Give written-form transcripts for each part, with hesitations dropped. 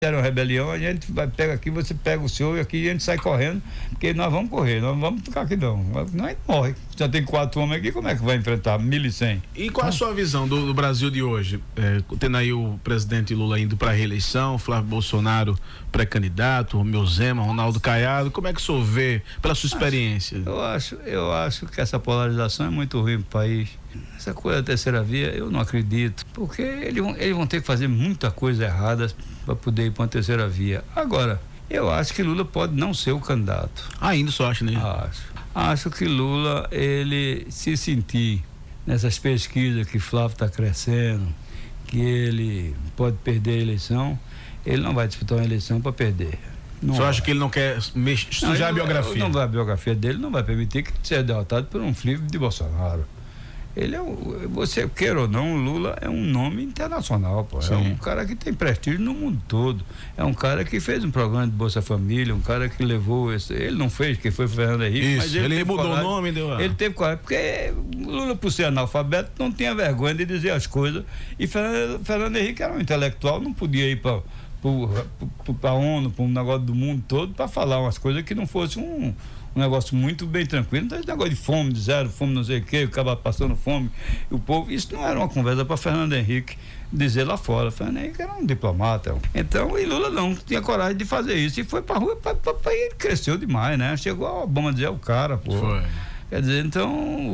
Era uma rebelião, a gente pega aqui, você pega o senhor e aqui a gente sai correndo, porque nós vamos correr, nós não vamos ficar aqui não. Nós morre. Já tem 4 homens aqui, como é que vai enfrentar 1.100? E qual a sua visão do Brasil de hoje? Tendo aí o presidente Lula indo para a reeleição, Flávio Bolsonaro pré-candidato, Romeu Zema, Ronaldo Caiado, como é que o senhor vê pela sua experiência? Eu acho que essa polarização é muito ruim para o país. Essa coisa da terceira via, eu não acredito, porque eles vão ter que fazer muita coisa errada para poder ir para uma terceira via. Agora, eu acho que Lula pode não ser o candidato. Ainda só acha, né? Acho que Lula, ele se sentir nessas pesquisas que Flávio está crescendo, que ele pode perder a eleição, ele não vai disputar uma eleição para perder. Só acha que ele não quer sujar a biografia? Não vai, a biografia dele não vai permitir que ele seja derrotado por um Flávio de Bolsonaro. Ele você queira ou não, o Lula é um nome internacional, pô. É um cara que tem prestígio no mundo todo. É um cara que fez um programa de Bolsa Família, um cara que levou ele não fez, que foi o Fernando Henrique, mas ele mudou coragem, o nome, deu. Ele teve coragem, porque o Lula, por ser analfabeto, não tinha vergonha de dizer as coisas, e Fernando Henrique era um intelectual, não podia ir para a ONU, para um negócio do mundo todo, para falar umas coisas que não fosse um negócio muito bem tranquilo. Então, esse negócio de fome, de zero, fome não sei o que, acaba passando fome, o povo, isso não era uma conversa para Fernando Henrique dizer lá fora. Fernando Henrique era um diplomata. Então, e Lula não tinha coragem de fazer isso, e foi pra rua, e ele cresceu demais, né? Chegou a Obama dizer, o cara, pô. Foi. Quer dizer, então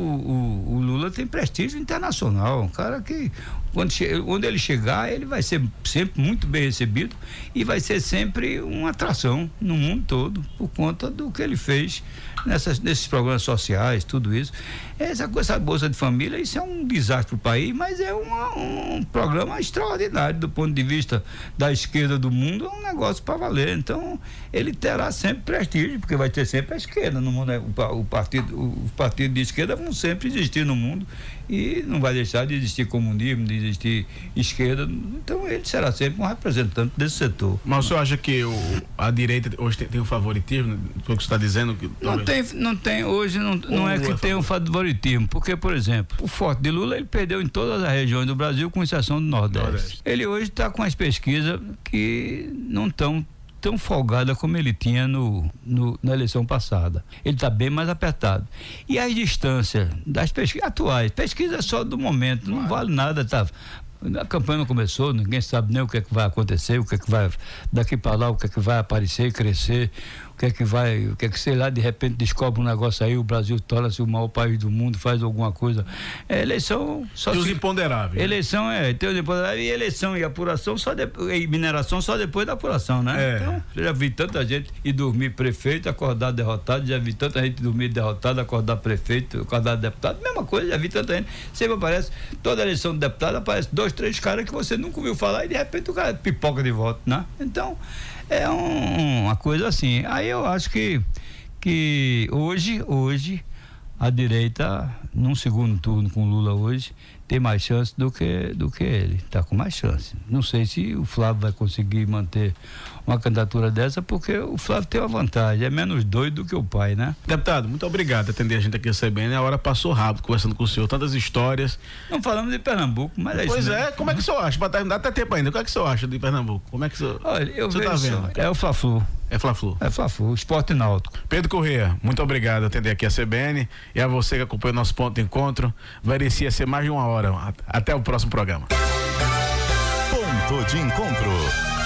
o Lula tem prestígio internacional, um cara que onde ele chegar, ele vai ser sempre muito bem recebido e vai ser sempre uma atração no mundo todo, por conta do que ele fez nesses programas sociais, tudo isso. Essa Bolsa de Família, isso é um desastre para o país, mas é um programa extraordinário do ponto de vista da esquerda do mundo, é um negócio para valer. Então, ele terá sempre prestígio, porque vai ter sempre a esquerda no mundo, os partidos de esquerda vão sempre existir no mundo e não vai deixar de existir comunismo, de existir esquerda. Então, ele será sempre um representante desse setor. Mas o senhor acha que a direita hoje tem um favoritismo, pelo que você está dizendo? Não tem, hoje não é que tem um favoritismo, porque, por exemplo, o forte de Lula, ele perdeu em todas as regiões do Brasil, com exceção do Nordeste. Ele hoje está com as pesquisas que não estão tão folgada como ele tinha na eleição passada. Ele está bem mais apertado. E as distâncias das pesquisas atuais, pesquisa só do momento, não vale nada, tá? A campanha não começou, ninguém sabe nem o que é que vai acontecer, o que é que vai daqui para lá, o que é que vai aparecer, crescer, o que é que sei lá, de repente descobre um negócio aí, o Brasil torna-se o maior país do mundo, faz alguma coisa. Eleição só. E os imponderáveis. Eleição tem os imponderáveis, e eleição e apuração e mineração só depois da apuração, né? Então, eu já vi tanta gente ir dormir prefeito, acordar derrotado, já vi tanta gente dormir derrotado, acordar prefeito, acordar deputado, mesma coisa, já vi tanta gente. Sempre aparece, toda eleição de deputado aparece 2, 3 caras que você nunca ouviu falar e de repente o cara pipoca de voto, né? Então, é uma coisa assim. Aí eu acho que hoje a direita, num segundo turno com Lula hoje, tem mais chance do que ele. Está com mais chance. Não sei se o Flávio vai conseguir manter uma candidatura dessa, porque o Flávio tem uma vantagem, é menos doido do que o pai, né? Deputado, muito obrigado por atender a gente aqui recebendo. A hora passou rápido conversando com o senhor, tantas histórias. Não falamos de Pernambuco, mas é isso. Pois é, como é que o senhor acha? Dá até tempo ainda. O que é que o senhor acha de Pernambuco? Como é que o senhor. Olha, eu vejo. Tá vendo? É o Fla-Flu. É Fla-Flu. É Fla-Flu, Esporte Náutico. Pedro Corrêa, muito obrigado por atender aqui a CBN e a você que acompanha o nosso ponto de encontro. Merecia ser mais de 1 hora. Até o próximo programa. Ponto de Encontro.